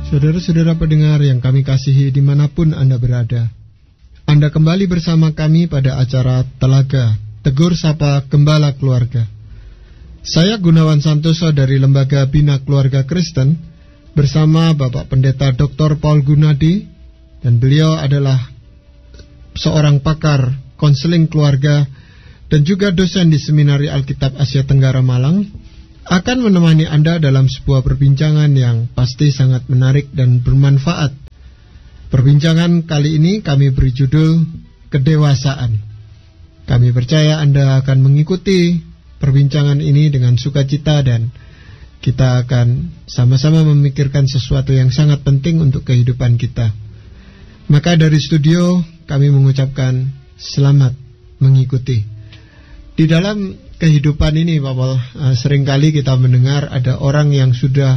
Saudara-saudara pendengar yang kami kasihi dimanapun Anda berada, Anda kembali bersama kami pada acara Telaga Tegur Sapa Gembala Keluarga. Saya Gunawan Santoso dari Lembaga Bina Keluarga Kristen bersama Bapak Pendeta Dr. Paul Gunadi, dan beliau adalah seorang pakar konseling keluarga dan juga dosen di Seminari Alkitab Asia Tenggara Malang, akan menemani Anda dalam sebuah perbincangan yang pasti sangat menarik dan bermanfaat. Perbincangan kali ini kami beri judul Kedewasaan. Kami percaya Anda akan mengikuti perbincangan ini dengan sukacita dan kita akan sama-sama memikirkan sesuatu yang sangat penting untuk kehidupan kita. Maka dari studio kami mengucapkan selamat mengikuti. Di dalam kehidupan ini, Pak Paul, seringkali kita mendengar ada orang yang sudah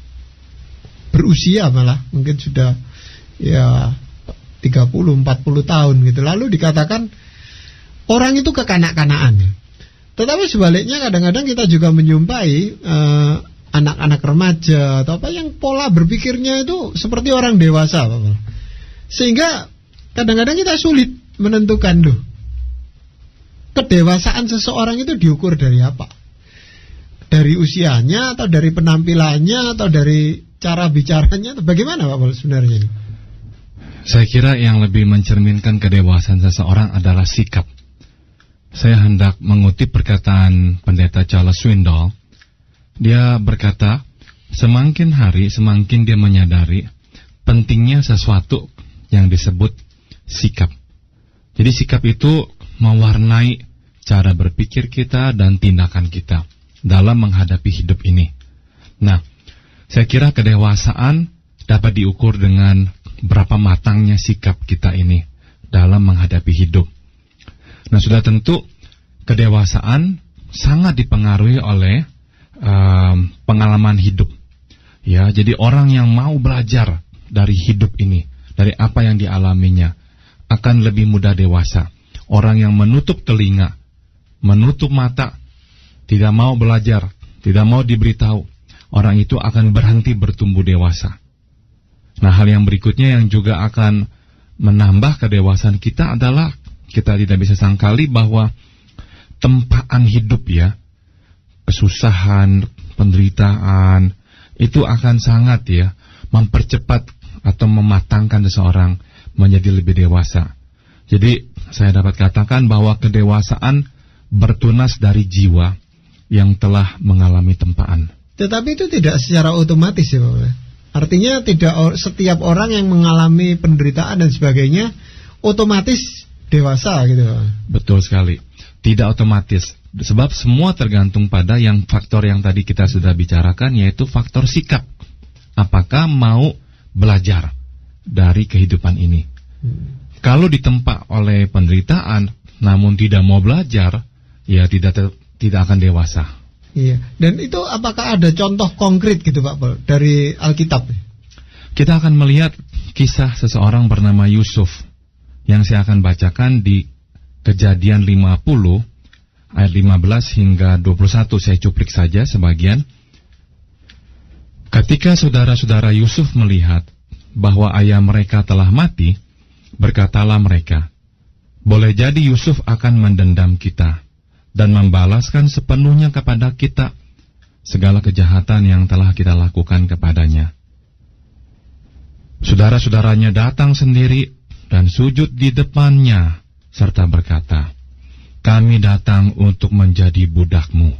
berusia malah, mungkin sudah 30-40 tahun gitu. Lalu dikatakan orang itu kekanak-kanakan. Tetapi sebaliknya kadang-kadang kita juga menyumpai anak-anak remaja atau apa yang pola berpikirnya itu seperti orang dewasa, Pak Paul. Sehingga kadang-kadang kita sulit menentukan kedewasaan seseorang itu diukur dari apa? Dari usianya atau dari penampilannya atau dari cara bicaranya atau bagaimana Pak Paul sebenarnya ini? Saya kira yang lebih mencerminkan kedewasaan seseorang adalah sikap. Saya hendak mengutip perkataan Pendeta Charles Swindoll. Dia berkata, semakin hari semakin dia menyadari pentingnya sesuatu yang disebut sikap. Jadi sikap itu mewarnai cara berpikir kita dan tindakan kita dalam menghadapi hidup ini. Nah, saya kira kedewasaan dapat diukur dengan berapa matangnya sikap kita ini dalam menghadapi hidup. Nah, sudah tentu kedewasaan sangat dipengaruhi oleh pengalaman hidup. Ya, jadi orang yang mau belajar dari hidup ini, dari apa yang dialaminya, akan lebih mudah dewasa. Orang yang menutup telinga, menutup mata, tidak mau belajar, tidak mau diberitahu, orang itu akan berhenti bertumbuh dewasa. Nah, hal yang berikutnya yang juga akan menambah kedewasaan kita adalah kita tidak bisa sangkali bahwa tempaan hidup kesusahan, penderitaan, itu akan sangat mempercepat atau mematangkan seseorang menjadi lebih dewasa. Jadi saya dapat katakan bahwa kedewasaan bertunas dari jiwa yang telah mengalami tempaan. Tetapi itu tidak secara otomatis ya Pak. Artinya tidak setiap orang yang mengalami penderitaan dan sebagainya otomatis dewasa gitu Pak. Betul sekali. Tidak otomatis. Sebab semua tergantung pada faktor yang tadi kita sudah bicarakan, yaitu faktor sikap. Apakah mau belajar dari kehidupan ini? Kalau ditempa oleh penderitaan, namun tidak mau belajar, tidak akan dewasa. Iya. Dan itu apakah ada contoh konkret gitu Pak Paul dari Alkitab? Kita akan melihat kisah seseorang bernama Yusuf yang saya akan bacakan di Kejadian 50 ayat 15 hingga 21. Saya cuplik saja sebagian. Ketika saudara-saudara Yusuf melihat bahwa ayah mereka telah mati, berkatalah mereka, boleh jadi Yusuf akan mendendam kita dan membalaskan sepenuhnya kepada kita segala kejahatan yang telah kita lakukan kepadanya. Saudara-saudaranya datang sendiri dan sujud di depannya serta berkata, kami datang untuk menjadi budakmu.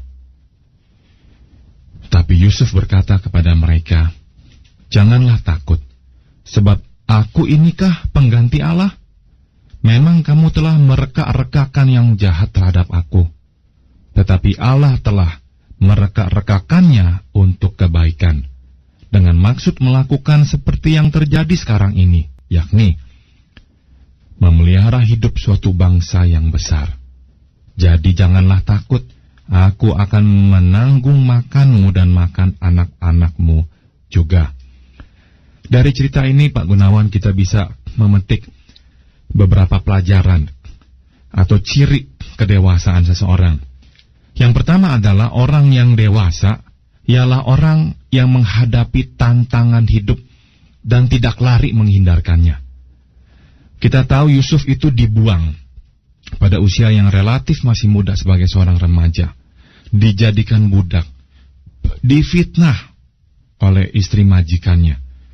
Tapi Yusuf berkata kepada mereka, janganlah takut, sebab aku inikah pengganti Allah? Memang kamu telah mereka-rekakan yang jahat terhadap aku, tetapi Allah telah mereka-rekakannya untuk kebaikan, dengan maksud melakukan seperti yang terjadi sekarang ini, yakni memelihara hidup suatu bangsa yang besar. Jadi janganlah takut, aku akan menanggung makanmu dan makan anak-anakmu juga. Dari cerita ini, Pak Gunawan, kita bisa memetik beberapa pelajaran atau ciri kedewasaan seseorang. Yang pertama adalah orang yang dewasa ialah orang yang menghadapi tantangan hidup dan tidak lari menghindarkannya. Kita tahu Yusuf itu dibuang pada usia yang relatif masih muda sebagai seorang remaja, dijadikan budak, difitnah oleh istri majikannya,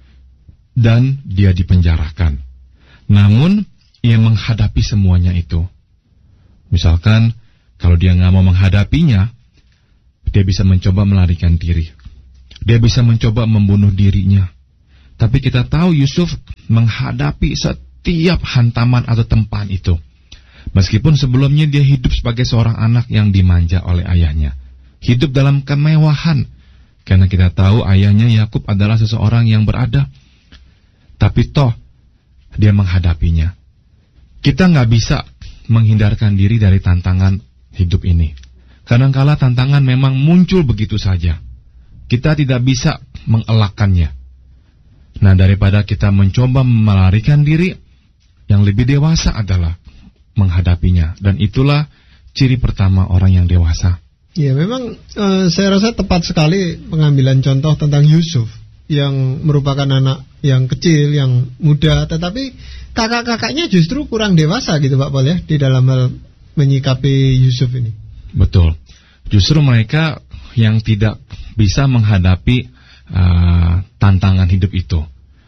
dan dia dipenjarakan. Namun, ia menghadapi semuanya itu. Misalkan, kalau dia nggak mau menghadapinya, dia bisa mencoba melarikan diri. Dia bisa mencoba membunuh dirinya. Tapi kita tahu Yusuf menghadapi setiap hantaman atau tempaan itu. Meskipun sebelumnya dia hidup sebagai seorang anak yang dimanja oleh ayahnya. Hidup dalam kemewahan. Karena kita tahu ayahnya Yakub adalah seseorang yang beradab. Tapi toh, dia menghadapinya. Kita nggak bisa menghindarkan diri dari tantangan hidup ini. Kadangkala tantangan memang muncul begitu saja. Kita tidak bisa mengelakkannya. Nah, daripada kita mencoba melarikan diri, yang lebih dewasa adalah menghadapinya. Dan itulah ciri pertama orang yang dewasa. Ya, memang saya rasa tepat sekali pengambilan contoh tentang Yusuf, yang merupakan anak yang kecil, yang muda, tetapi kakak-kakaknya justru kurang dewasa gitu Pak Paul ya, di dalam hal menyikapi Yusuf ini. Betul. Justru mereka yang tidak bisa menghadapi tantangan hidup itu.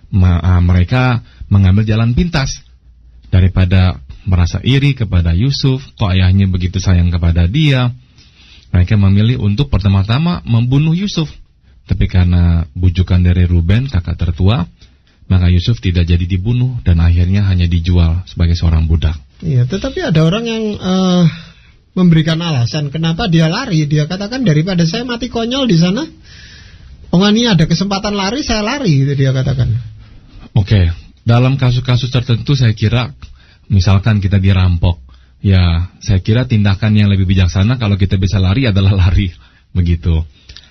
Mereka mengambil jalan pintas. Daripada merasa iri kepada Yusuf, kok ayahnya begitu sayang kepada dia, mereka memilih untuk pertama-tama membunuh Yusuf. Tapi karena bujukan dari Ruben, kakak tertua, maka Yusuf tidak jadi dibunuh dan akhirnya hanya dijual sebagai seorang budak. Iya, tetapi ada orang yang memberikan alasan kenapa dia lari. Dia katakan, daripada saya mati konyol di sana, ini ada kesempatan lari, saya lari, gitu dia katakan. Oke, dalam kasus-kasus tertentu saya kira, misalkan kita dirampok, ya saya kira tindakan yang lebih bijaksana kalau kita bisa lari adalah lari, begitu.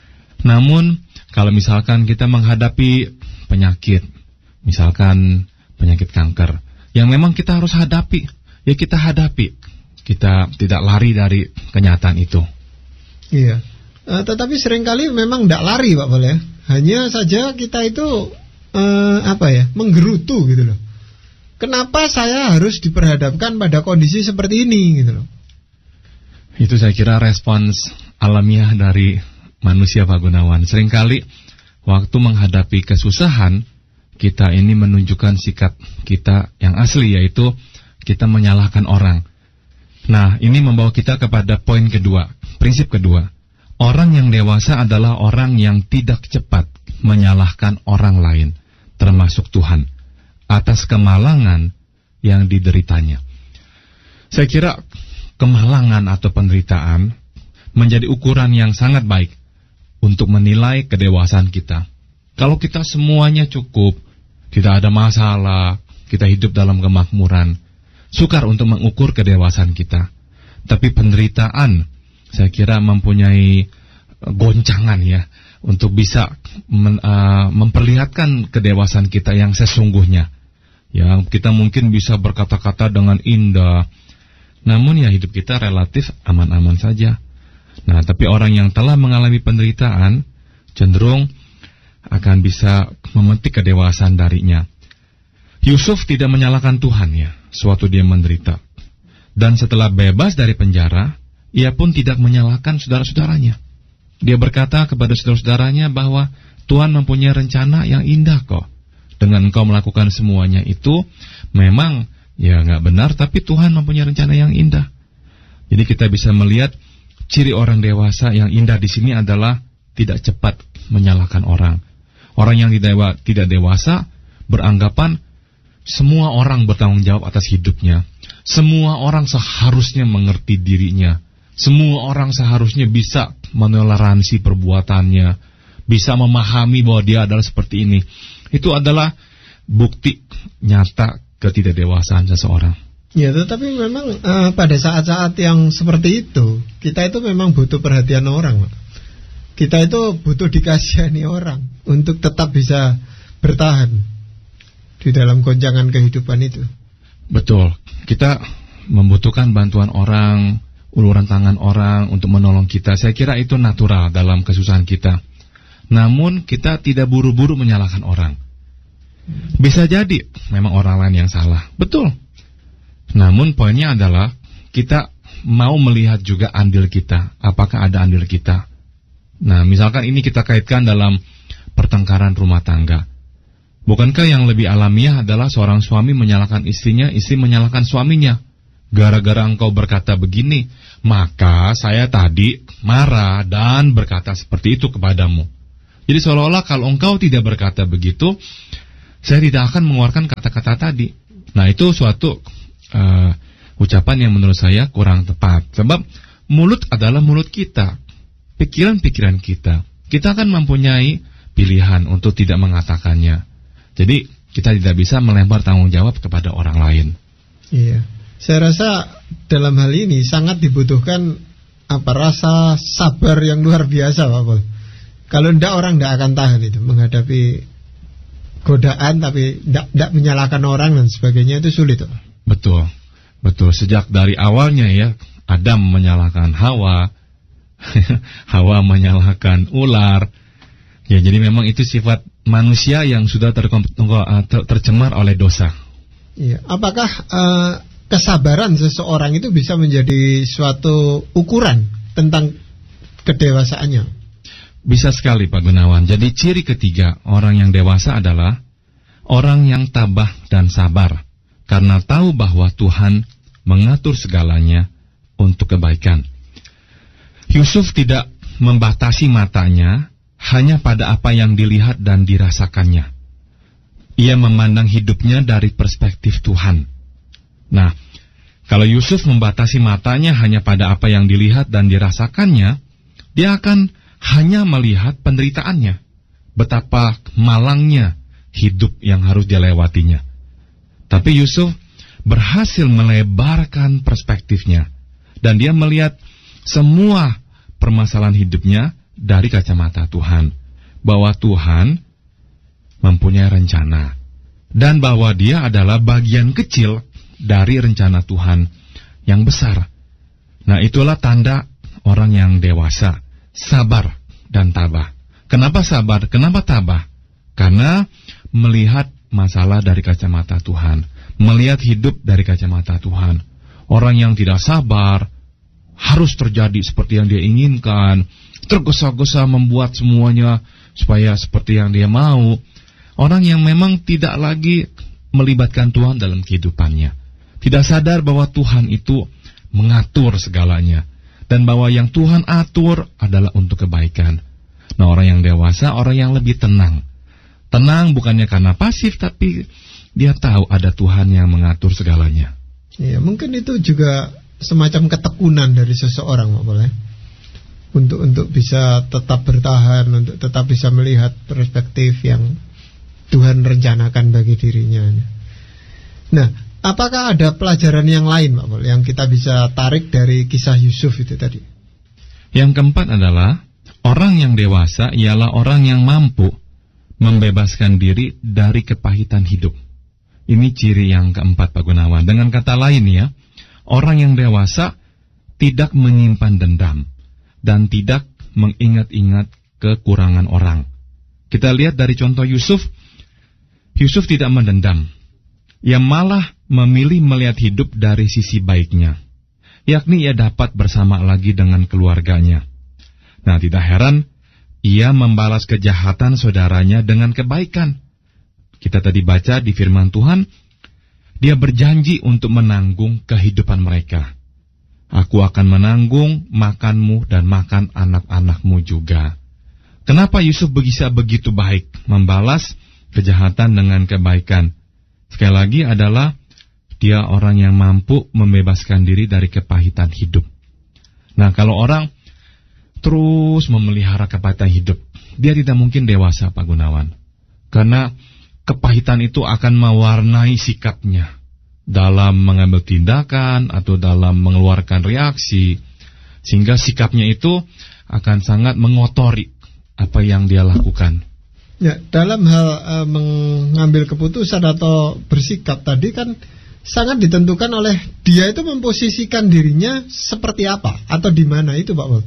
Namun, kalau misalkan kita menghadapi penyakit, misalkan penyakit kanker, yang memang kita harus hadapi, ya kita hadapi. Kita tidak lari dari kenyataan itu. Iya. Tetapi seringkali memang tidak lari Pak Paul ya. Hanya saja kita itu menggerutu gitu loh. Kenapa saya harus diperhadapkan pada kondisi seperti ini gitu loh. Itu saya kira respons alamiah dari manusia Pak Gunawan. Seringkali waktu menghadapi kesusahan, kita ini menunjukkan sikap kita yang asli, yaitu kita menyalahkan orang. Nah, ini membawa kita kepada poin kedua, prinsip kedua. Orang yang dewasa adalah orang yang tidak cepat menyalahkan orang lain, termasuk Tuhan, atas kemalangan yang dideritanya. Saya kira kemalangan atau penderitaan menjadi ukuran yang sangat baik untuk menilai kedewasaan kita. Kalau kita semuanya cukup, tidak ada masalah, kita hidup dalam kemakmuran, sukar untuk mengukur kedewasaan kita. Tapi penderitaan, saya kira mempunyai goncangan ya, untuk bisa memperlihatkan kedewasaan kita yang sesungguhnya. Ya, kita mungkin bisa berkata-kata dengan indah, namun ya hidup kita relatif aman-aman saja. Nah, tapi orang yang telah mengalami penderitaan cenderung akan bisa memetik kedewasaan darinya. Yusuf tidak menyalahkan Tuhan ya, suatu dia menderita. Dan setelah bebas dari penjara, ia pun tidak menyalahkan saudara-saudaranya. Dia berkata kepada saudara-saudaranya bahwa Tuhan mempunyai rencana yang indah kok. Dengan engkau melakukan semuanya itu, memang ya nggak benar, tapi Tuhan mempunyai rencana yang indah. Jadi kita bisa melihat ciri orang dewasa yang indah di sini adalah tidak cepat menyalahkan orang. Orang yang tidak dewasa beranggapan semua orang bertanggung jawab atas hidupnya. Semua orang seharusnya mengerti dirinya. Semua orang seharusnya bisa menoleransi perbuatannya, bisa memahami bahwa dia adalah seperti ini. Itu adalah bukti nyata ketidakdewasaan seseorang. Ya, tetapi memang pada saat-saat yang seperti itu, kita itu memang butuh perhatian orang, Pak. Kita itu butuh dikasihani orang untuk tetap bisa bertahan di dalam goncangan kehidupan itu. Betul, kita membutuhkan bantuan orang, uluran tangan orang untuk menolong kita. Saya kira itu natural dalam kesusahan kita. Namun kita tidak buru-buru menyalahkan orang. Bisa jadi memang orang lain yang salah, betul. Namun poinnya adalah kita mau melihat juga andil kita. Apakah ada andil kita? Nah, misalkan ini kita kaitkan dalam pertengkaran rumah tangga. Bukankah yang lebih alamiah adalah seorang suami menyalahkan istrinya, istri menyalahkan suaminya? Gara-gara engkau berkata begini, maka saya tadi marah dan berkata seperti itu kepadamu. Jadi seolah-olah kalau engkau tidak berkata begitu, saya tidak akan mengeluarkan kata-kata tadi. Nah, itu suatu ucapan yang menurut saya kurang tepat. Sebab mulut adalah mulut kita, pikiran-pikiran kita. Kita akan mempunyai pilihan untuk tidak mengatakannya. Jadi kita tidak bisa melempar tanggung jawab kepada orang lain. Iya. Saya rasa dalam hal ini sangat dibutuhkan rasa sabar yang luar biasa, Pak Pol. Kalau tidak, orang tidak akan tahan itu menghadapi godaan tapi tidak menyalahkan orang dan sebagainya, itu sulit, Pak. Betul. Sejak dari awalnya ya, Adam menyalahkan Hawa, Hawa menyalahkan ular. Ya, jadi memang itu sifat manusia yang sudah tercemar oleh dosa. Iya. Apakah kesabaran seseorang itu bisa menjadi suatu ukuran tentang kedewasaannya? Bisa sekali, Pak Gunawan. Jadi ciri ketiga orang yang dewasa adalah orang yang tabah dan sabar, karena tahu bahwa Tuhan mengatur segalanya untuk kebaikan. Yusuf tidak membatasi matanya hanya pada apa yang dilihat dan dirasakannya. Ia memandang hidupnya dari perspektif Tuhan. Nah, kalau Yusuf membatasi matanya hanya pada apa yang dilihat dan dirasakannya, dia akan hanya melihat penderitaannya, betapa malangnya hidup yang harus dilewatinya. Tapi Yusuf berhasil melebarkan perspektifnya, dan dia melihat semua permasalahan hidupnya dari kacamata Tuhan, bahwa Tuhan mempunyai rencana, dan bahwa dia adalah bagian kecil dari rencana Tuhan yang besar. Nah, itulah tanda orang yang dewasa, sabar dan tabah. Kenapa sabar? Kenapa tabah? Karena melihat masalah dari kacamata Tuhan, melihat hidup dari kacamata Tuhan. Orang yang tidak sabar harus terjadi seperti yang dia inginkan, tergesa-gesa membuat semuanya supaya seperti yang dia mau. Orang yang memang tidak lagi melibatkan Tuhan dalam kehidupannya, tidak sadar bahwa Tuhan itu mengatur segalanya, dan bahwa yang Tuhan atur adalah untuk kebaikan. Nah, orang yang dewasa, orang yang lebih tenang. Tenang bukannya karena pasif, tapi dia tahu ada Tuhan yang mengatur segalanya. Ya, mungkin itu juga semacam ketekunan dari seseorang, Pak Boleh, untuk bisa tetap bertahan, untuk tetap bisa melihat perspektif yang Tuhan rencanakan bagi dirinya. Nah, apakah ada pelajaran yang lain, Pak Pol, yang kita bisa tarik dari kisah Yusuf itu tadi? Yang keempat adalah orang yang dewasa ialah orang yang mampu membebaskan diri dari kepahitan hidup. Ini ciri yang keempat, Pak Gunawan. Dengan kata lain ya, orang yang dewasa tidak menyimpan dendam dan tidak mengingat-ingat kekurangan orang. Kita lihat dari contoh Yusuf. Yusuf tidak mendendam. Ia malah memilih melihat hidup dari sisi baiknya, yakni ia dapat bersama lagi dengan keluarganya. Nah, tidak heran ia membalas kejahatan saudaranya dengan kebaikan. Kita tadi baca di firman Tuhan, dia berjanji untuk menanggung kehidupan mereka. Aku akan menanggung makanmu dan makan anak-anakmu juga. Kenapa Yusuf bisa begitu baik membalas kejahatan dengan kebaikan? Sekali lagi adalah dia orang yang mampu membebaskan diri dari kepahitan hidup. Nah, kalau orang terus memelihara kepahitan hidup, dia tidak mungkin dewasa, Pak Gunawan. Karena kepahitan itu akan mewarnai sikapnya dalam mengambil tindakan atau dalam mengeluarkan reaksi, sehingga sikapnya itu akan sangat mengotori apa yang dia lakukan. Ya, dalam hal mengambil keputusan atau bersikap tadi kan sangat ditentukan oleh dia itu memposisikan dirinya seperti apa atau di mana itu, Pak Bob.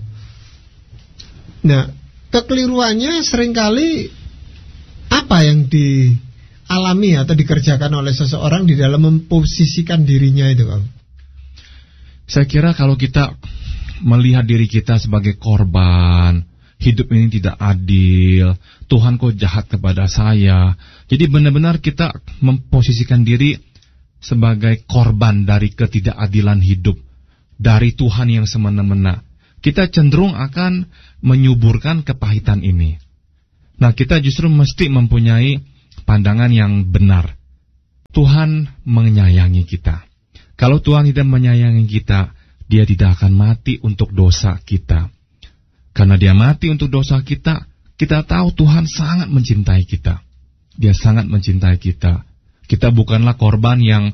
Nah, kekeliruannya seringkali apa yang dialami atau dikerjakan oleh seseorang di dalam memposisikan dirinya itu, Pak? Saya kira kalau kita melihat diri kita sebagai korban, hidup ini tidak adil, Tuhan kok jahat kepada saya. Jadi benar-benar kita memposisikan diri sebagai korban dari ketidakadilan hidup, dari Tuhan yang semena-mena. Kita cenderung akan menyuburkan kepahitan ini. Nah, kita justru mesti mempunyai pandangan yang benar. Tuhan menyayangi kita. Kalau Tuhan tidak menyayangi kita, Dia tidak akan mati untuk dosa kita. Karena Dia mati untuk dosa kita, kita tahu Tuhan sangat mencintai kita. Dia sangat mencintai kita. Kita bukanlah korban yang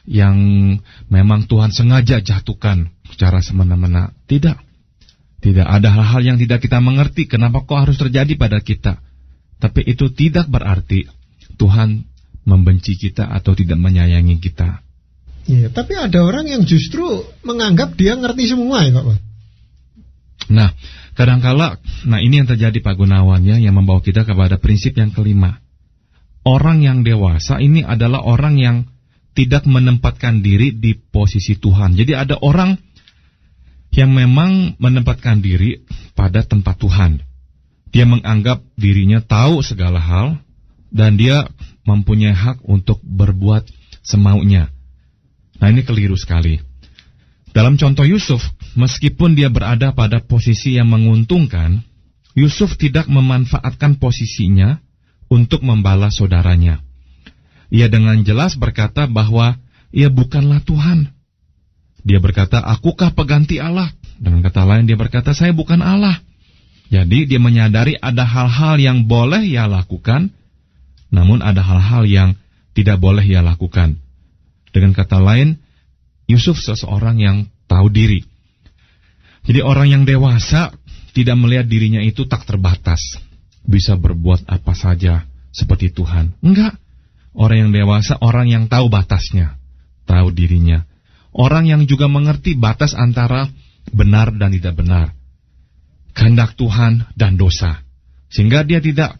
memang Tuhan sengaja jatuhkan secara semena-mena. Tidak. Tidak ada hal-hal yang tidak kita mengerti kenapa kok harus terjadi pada kita. Tapi itu tidak berarti Tuhan membenci kita atau tidak menyayangi kita. Iya, tapi ada orang yang justru menganggap dia ngerti semua ya, Pak. Nah, kadangkala, ini yang terjadi Pak Gunawan ya, yang membawa kita kepada prinsip yang kelima. Orang yang dewasa ini adalah orang yang tidak menempatkan diri di posisi Tuhan. Jadi ada orang yang memang menempatkan diri pada tempat Tuhan. Dia menganggap dirinya tahu segala hal dan dia mempunyai hak untuk berbuat semaunya. Nah, ini keliru sekali. Dalam contoh Yusuf, meskipun dia berada pada posisi yang menguntungkan, Yusuf tidak memanfaatkan posisinya untuk membalas saudaranya. Ia dengan jelas berkata bahwa ia bukanlah Tuhan. Dia berkata, akukah pengganti Allah? Dengan kata lain, dia berkata, saya bukan Allah. Jadi dia menyadari ada hal-hal yang boleh ia lakukan, namun ada hal-hal yang tidak boleh ia lakukan. Dengan kata lain, Yusuf seseorang yang tahu diri. Jadi orang yang dewasa tidak melihat dirinya itu tak terbatas, bisa berbuat apa saja seperti Tuhan. Enggak. Orang yang dewasa, orang yang tahu batasnya, tahu dirinya. Orang yang juga mengerti batas antara benar dan tidak benar, kehendak Tuhan dan dosa. Sehingga dia tidak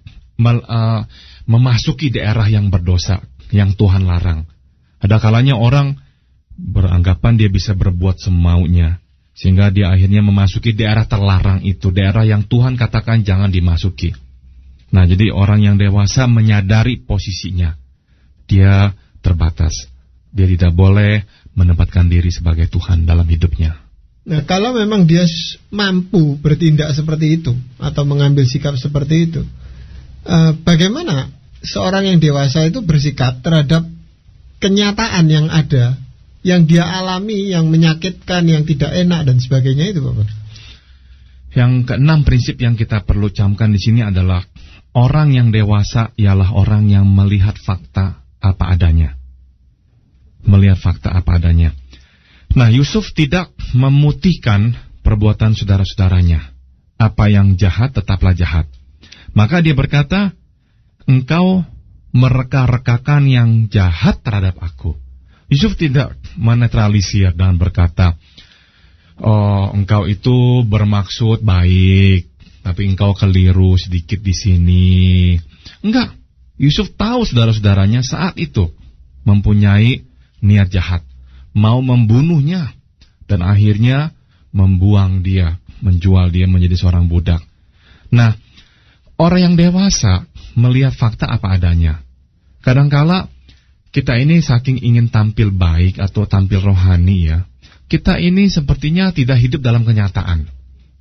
memasuki daerah yang berdosa, yang Tuhan larang. Ada kalanya orang beranggapan dia bisa berbuat semaunya, sehingga dia akhirnya memasuki daerah terlarang itu, daerah yang Tuhan katakan jangan dimasuki. Nah, jadi orang yang dewasa menyadari posisinya. Dia terbatas. Dia tidak boleh menempatkan diri sebagai Tuhan dalam hidupnya. Nah, kalau memang dia mampu bertindak seperti itu atau mengambil sikap seperti itu, bagaimana seorang yang dewasa itu bersikap terhadap kenyataan yang ada, yang dia alami, yang menyakitkan, yang tidak enak dan sebagainya itu, Bapak? Yang keenam prinsip yang kita perlu camkan di sini adalah orang yang dewasa ialah orang yang melihat fakta apa adanya. Melihat fakta apa adanya. Nah, Yusuf tidak memutihkan perbuatan saudara-saudaranya. Apa yang jahat tetaplah jahat. Maka dia berkata, engkau mereka-rekakan yang jahat terhadap aku. Yusuf tidak menetralisir dan berkata, oh, engkau itu bermaksud baik, tapi engkau keliru sedikit di sini. Enggak. Yusuf tahu saudara-saudaranya saat itu mempunyai niat jahat, mau membunuhnya, dan akhirnya membuang dia, menjual dia menjadi seorang budak. Nah, orang yang dewasa melihat fakta apa adanya. Kadangkala kita ini saking ingin tampil baik atau tampil rohani ya, kita ini sepertinya tidak hidup dalam kenyataan.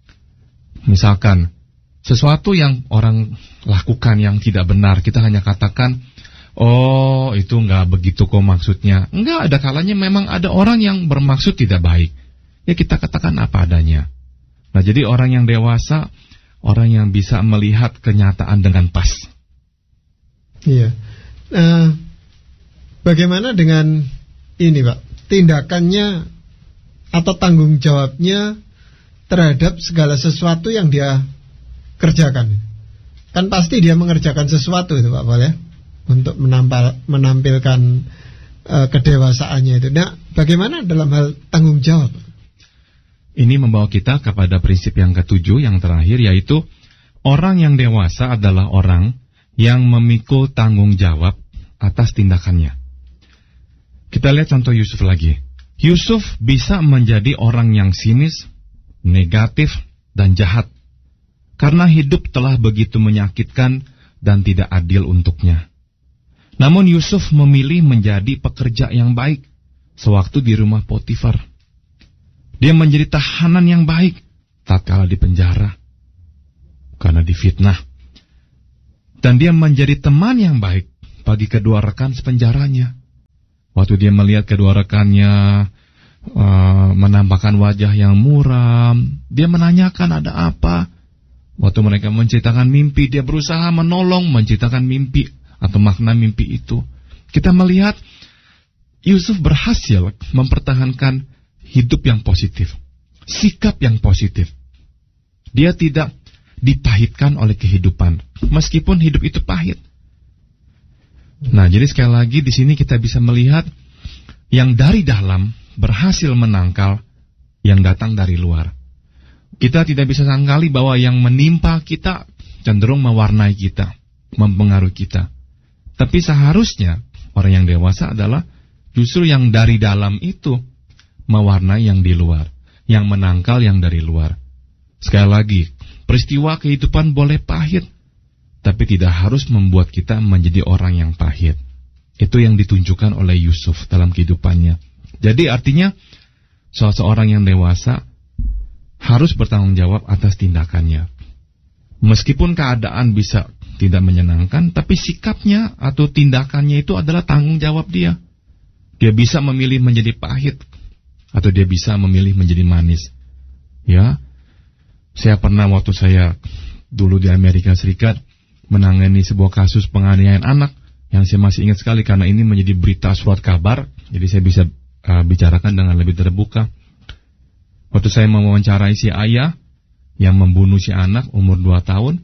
Misalkan sesuatu yang orang lakukan yang tidak benar, kita hanya katakan, oh itu enggak begitu kok maksudnya. Enggak, ada kalanya memang ada orang yang bermaksud tidak baik. Ya kita katakan apa adanya. Nah, jadi orang yang dewasa, orang yang bisa melihat kenyataan dengan pas. Iya. Bagaimana dengan ini, Pak? Tindakannya atau tanggung jawabnya terhadap segala sesuatu yang dia kerjakan. Kan pasti dia mengerjakan sesuatu itu, Pak Paul ya, untuk menampilkan kedewasaannya itu. Nah, bagaimana dalam hal tanggung jawab? Ini membawa kita kepada prinsip yang ketujuh, yang terakhir, yaitu orang yang dewasa adalah orang yang memikul tanggung jawab atas tindakannya. Kita lihat contoh Yusuf lagi. Yusuf bisa menjadi orang yang sinis, negatif, dan jahat, karena hidup telah begitu menyakitkan dan tidak adil untuknya. Namun Yusuf memilih menjadi pekerja yang baik sewaktu di rumah Potifar. Dia menjadi tahanan yang baik tatkala di penjara karena difitnah. Dan dia menjadi teman yang baik bagi kedua rekan sepenjaranya. Waktu dia melihat kedua rekannya menampakkan wajah yang muram, dia menanyakan ada apa. Waktu mereka menceritakan mimpi, dia berusaha menolong menceritakan mimpi atau makna mimpi itu. Kita melihat Yusuf berhasil mempertahankan hidup yang positif, sikap yang positif. Dia tidak dipahitkan oleh kehidupan, meskipun hidup itu pahit. Nah, jadi sekali lagi di sini kita bisa melihat yang dari dalam berhasil menangkal yang datang dari luar. Kita tidak bisa sangkali bahwa yang menimpa kita cenderung mewarnai kita, mempengaruhi kita. Tapi seharusnya orang yang dewasa adalah justru yang dari dalam itu mewarnai yang di luar, yang menangkal yang dari luar. Sekali lagi, peristiwa kehidupan boleh pahit, tapi tidak harus membuat kita menjadi orang yang pahit. Itu yang ditunjukkan oleh Yusuf dalam kehidupannya. Jadi artinya, seorang yang dewasa harus bertanggung jawab atas tindakannya. Meskipun keadaan bisa tidak menyenangkan, tapi sikapnya atau tindakannya itu adalah tanggung jawab dia. Dia bisa memilih menjadi pahit, atau dia bisa memilih menjadi manis. Ya, saya pernah waktu saya dulu di Amerika Serikat menangani sebuah kasus penganiayaan anak yang saya masih ingat sekali karena ini menjadi berita surat kabar, jadi saya bisa bicarakan dengan lebih terbuka. Waktu saya mewawancarai si ayah yang membunuh si anak umur 2 tahun,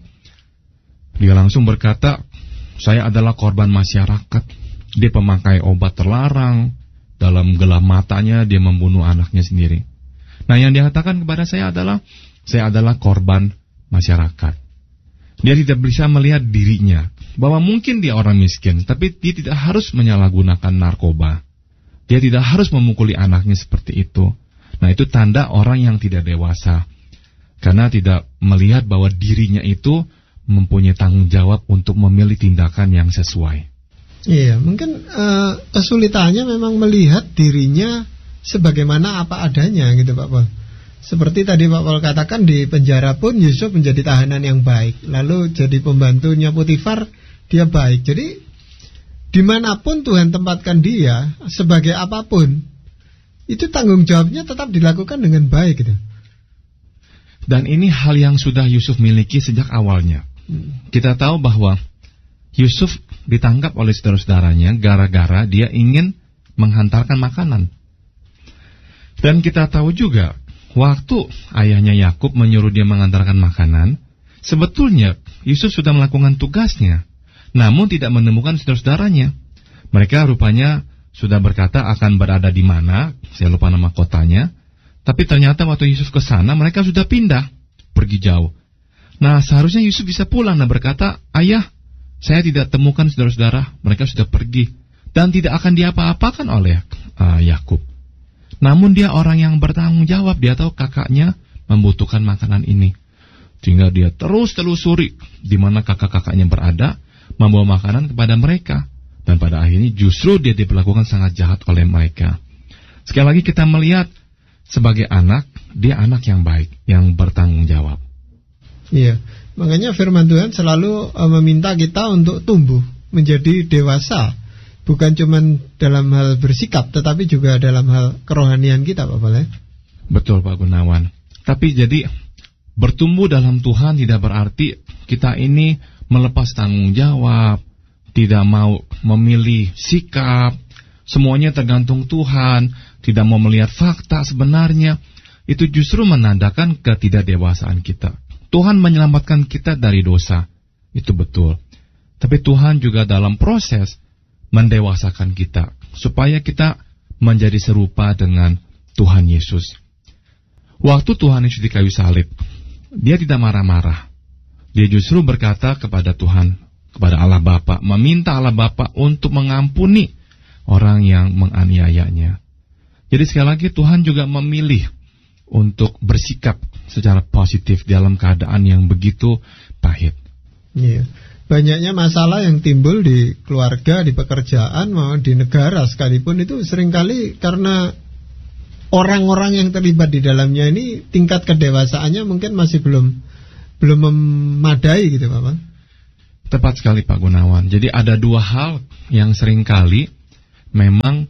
dia langsung berkata, saya adalah korban masyarakat. Dia pemakai obat terlarang, dalam gelap matanya dia membunuh anaknya sendiri. Nah, yang dia katakan kepada saya adalah korban masyarakat. Dia tidak bisa melihat dirinya, bahwa mungkin dia orang miskin, tapi dia tidak harus menyalahgunakan narkoba. Dia tidak harus memukuli anaknya seperti itu. Nah, itu tanda orang yang tidak dewasa, karena tidak melihat bahwa dirinya itu mempunyai tanggung jawab untuk memilih tindakan yang sesuai. Iya, mungkin kesulitannya memang melihat dirinya sebagaimana apa adanya gitu Pak Paul. Seperti tadi Pak Paul katakan, di penjara pun Yusuf menjadi tahanan yang baik. Lalu jadi pembantunya Potifar, dia baik. Jadi dimanapun Tuhan tempatkan dia, sebagai apapun, itu tanggung jawabnya tetap dilakukan dengan baik gitu. Dan ini hal yang sudah Yusuf miliki sejak awalnya. Kita tahu bahwa Yusuf ditangkap oleh saudara-saudaranya gara-gara dia ingin menghantarkan makanan. Dan kita tahu juga, waktu ayahnya Yakub menyuruh dia mengantarkan makanan, sebetulnya Yusuf sudah melakukan tugasnya, namun tidak menemukan saudara-saudaranya. Mereka rupanya sudah berkata akan berada di mana, saya lupa nama kotanya, tapi ternyata waktu Yusuf ke sana, mereka sudah pindah, pergi jauh. Nah, seharusnya Yusuf bisa pulang dan berkata, ayah, saya tidak temukan saudara-saudara, mereka sudah pergi, dan tidak akan diapa-apakan oleh Yakub. Namun dia orang yang bertanggung jawab, dia tahu kakaknya membutuhkan makanan ini. Sehingga dia terus telusuri di mana kakak-kakaknya berada, membawa makanan kepada mereka. Dan pada akhirnya justru dia diperlakukan sangat jahat oleh mereka. Sekali lagi kita melihat, sebagai anak, dia anak yang baik, yang bertanggung jawab. Iya, makanya firman Tuhan selalu meminta kita untuk tumbuh menjadi dewasa. Bukan cuma dalam hal bersikap, tetapi juga dalam hal kerohanian kita, Pak Paul. Betul, Pak Gunawan. Tapi jadi bertumbuh dalam Tuhan tidak berarti kita ini melepas tanggung jawab, tidak mau memilih sikap, semuanya tergantung Tuhan, tidak mau melihat fakta sebenarnya. Itu justru menandakan ketidakdewasaan kita. Tuhan menyelamatkan kita dari dosa, itu betul. Tapi Tuhan juga dalam proses mendewasakan kita, supaya kita menjadi serupa dengan Tuhan Yesus. Waktu Tuhan Yesus di kayu salib, dia tidak marah-marah. Dia justru berkata kepada Tuhan, kepada Allah Bapa, meminta Allah Bapa untuk mengampuni orang yang menganiayanya. Jadi sekali lagi Tuhan juga memilih untuk bersikap secara positif dalam keadaan yang begitu pahit. Iya. Banyaknya masalah yang timbul di keluarga, di pekerjaan, maupun di negara sekalipun itu seringkali karena orang-orang yang terlibat di dalamnya ini tingkat kedewasaannya mungkin masih belum memadai gitu, Pak. Tepat sekali Pak Gunawan. Jadi ada dua hal yang seringkali memang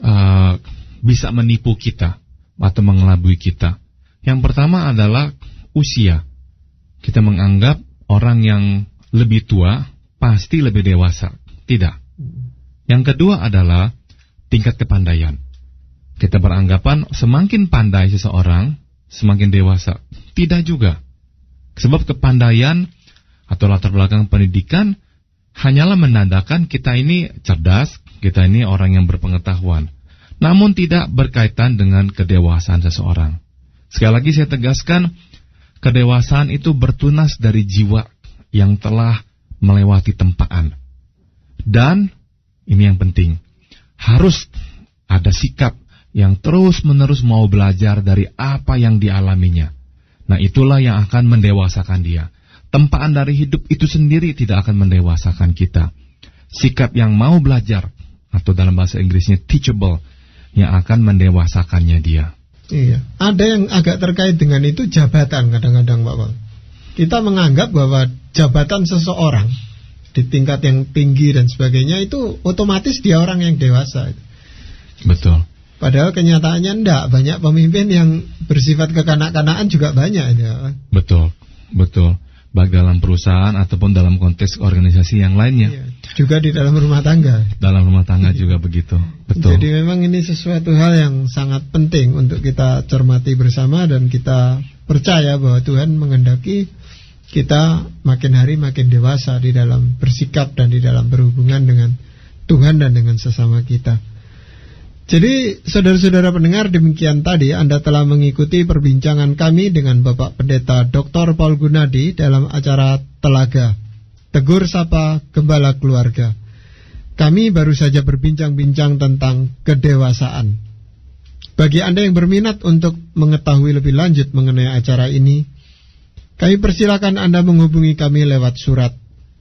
bisa menipu kita atau mengelabui kita. Yang pertama adalah usia. Kita menganggap orang yang lebih tua pasti lebih dewasa. Tidak. Yang kedua adalah tingkat kepandaian. Kita beranggapan semakin pandai seseorang, semakin dewasa. Tidak juga. Sebab kepandaian atau latar belakang pendidikan hanyalah menandakan kita ini cerdas, kita ini orang yang berpengetahuan. Namun tidak berkaitan dengan kedewasaan seseorang. Sekali lagi saya tegaskan, kedewasaan itu bertunas dari jiwa yang telah melewati tempaan. Dan, ini yang penting, harus ada sikap yang terus-menerus mau belajar dari apa yang dialaminya. Nah, itulah yang akan mendewasakan dia. Tempaan dari hidup itu sendiri tidak akan mendewasakan kita. Sikap yang mau belajar, atau dalam bahasa Inggrisnya teachable, yang akan mendewasakannya dia. Iya. Ada yang agak terkait dengan itu jabatan kadang-kadang, Pak. Kita menganggap bahwa jabatan seseorang di tingkat yang tinggi dan sebagainya itu otomatis dia orang yang dewasa. Betul. Padahal kenyataannya enggak. Banyak pemimpin yang bersifat kekanak-kanakan juga banyak. Ya. Betul, betul. Baik dalam perusahaan ataupun dalam konteks organisasi yang lainnya. Iya. Juga di dalam rumah tangga. Dalam rumah tangga juga begitu. Betul. Jadi memang ini sesuatu hal yang sangat penting untuk kita cermati bersama dan kita percaya bahwa Tuhan menghendaki kita makin hari makin dewasa di dalam bersikap dan di dalam berhubungan dengan Tuhan dan dengan sesama kita. Jadi saudara-saudara pendengar, demikian tadi Anda telah mengikuti perbincangan kami dengan Bapak Pendeta Dr. Paul Gunadi dalam acara Telaga, Tegur Sapa Gembala Keluarga. Kami baru saja berbincang-bincang tentang kedewasaan. Bagi Anda yang berminat untuk mengetahui lebih lanjut mengenai acara ini, kami persilakan Anda menghubungi kami lewat surat.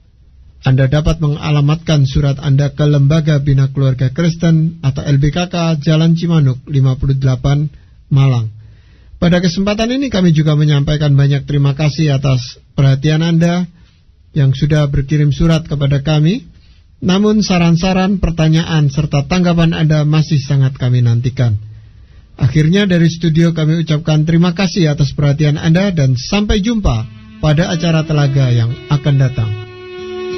Anda dapat mengalamatkan surat Anda ke Lembaga Bina Keluarga Kristen atau LBKK Jalan Cimanuk 58 Malang. Pada kesempatan ini kami juga menyampaikan banyak terima kasih atas perhatian Anda yang sudah berkirim surat kepada kami. Namun saran-saran, pertanyaan serta tanggapan Anda masih sangat kami nantikan. Akhirnya dari studio kami ucapkan terima kasih atas perhatian Anda dan sampai jumpa pada acara Telaga yang akan datang.